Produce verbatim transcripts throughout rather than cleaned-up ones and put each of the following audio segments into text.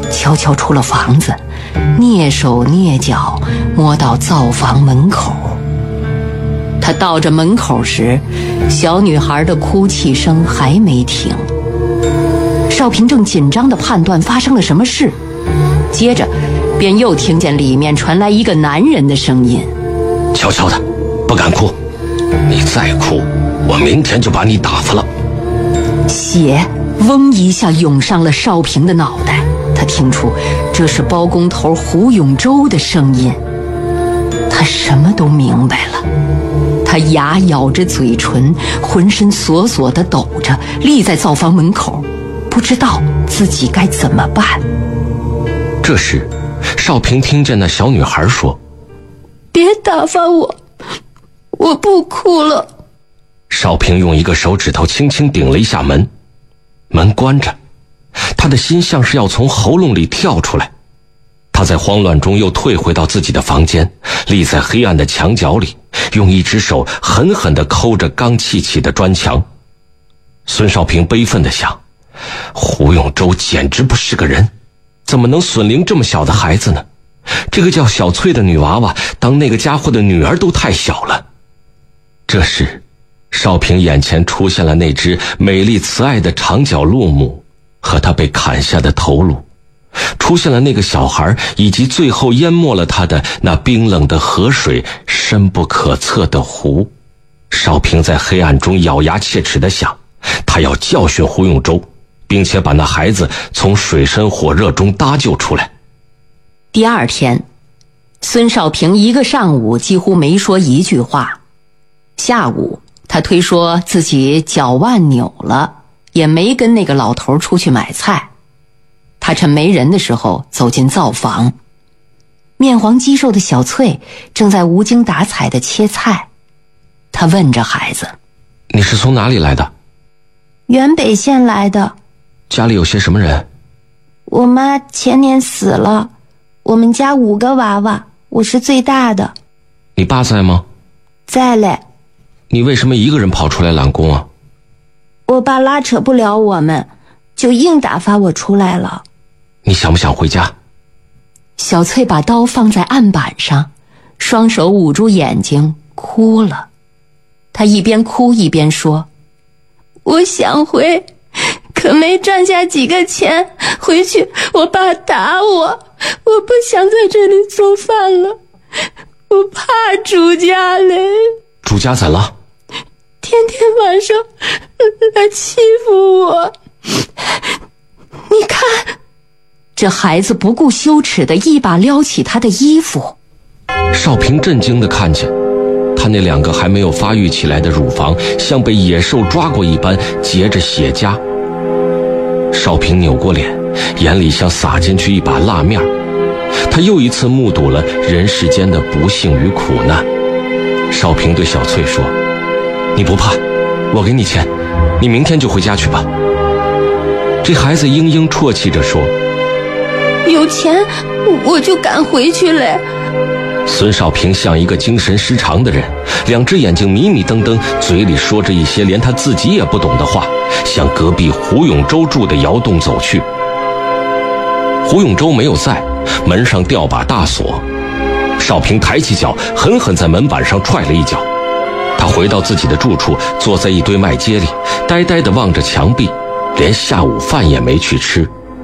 悄悄出了房子，蹑手蹑脚摸到灶房门口。他到着门口时，小女孩的哭泣声还没停。少平正紧张地判断发生了什么事，接着便又听见里面传来一个男人的声音： 悄悄的，不敢哭，你再哭我明天就把你打发了。 血嗡一下涌上了少平的脑袋，他听出这是包工头胡永洲的声音。他什么都明白了，他牙咬着嘴唇，浑身索索地抖着，立在灶房门口，不知道自己该怎么办。 这时少平听见那小女孩说： 别打发我，我不哭了。 少平用一个手指头轻轻顶了一下门，门关着，他的心像是要从喉咙里跳出来。他在慌乱中又退回到自己的房间，立在黑暗的墙角里，用一只手狠狠地抠着刚砌起的砖墙。孙少平悲愤地想，胡永洲简直不是个人，怎么能损灵这么小的孩子呢？这个叫小翠的女娃娃当那个家伙的女儿都太小了。这时少平眼前出现了那只美丽慈爱的长角鹿母和他被砍下的头颅，出现了那个小孩以及最后淹没了他的那冰冷的河水，深不可测的湖。少平在黑暗中咬牙切齿地想，他要教训胡永洲，并且把那孩子从水深火热中搭救出来。 第二天，孙少平一个上午几乎没说一句话。下午他推说自己脚腕扭了，也没跟那个老头出去买菜。他趁没人的时候走进灶房，面黄肌瘦的小翠正在无精打采地切菜。他问着孩子： 你是从哪里来的？ 原北县来的。 家里有些什么人？ 我妈前年死了，我们家五个娃娃，我是最大的。 你爸在吗？ 在嘞。 你为什么一个人跑出来揽工啊？ 我爸拉扯不了我们，就硬打发我出来了。 你想不想回家？ 小翠把刀放在案板上，双手捂住眼睛哭了。她一边哭一边说： 我想回，可没赚下几个钱，回去我爸打我，我不想在这里做饭了，我怕主家嘞。 主家怎了？ 天天晚上来欺负我。你看， 这孩子不顾羞耻地一把撩起他的衣服。 少平震惊地看见他那两个还没有发育起来的乳房像被野兽抓过一般结着血痂。少平扭过脸，眼里像洒进去一把辣面。他又一次目睹了人世间的不幸与苦难。少平对小翠说：你不怕，我给你钱，你明天就回家去吧。这孩子嘤嘤啜泣着说： 有钱我就赶回去嘞。 孙少平像一个精神失常的人，两只眼睛迷迷瞪瞪，嘴里说着一些连他自己也不懂的话，向隔壁胡永洲住的窑洞走去。胡永洲没有在，门上吊把大锁。少平抬起脚，狠狠在门板上踹了一脚。他回到自己的住处，坐在一堆麦秸里，呆呆地望着墙壁，连下午饭也没去吃。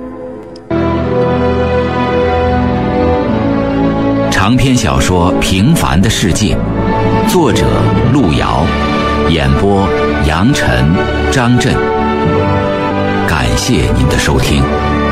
长篇小说《平凡的世界》，作者路遥，演播杨晨、张震。感谢您的收听。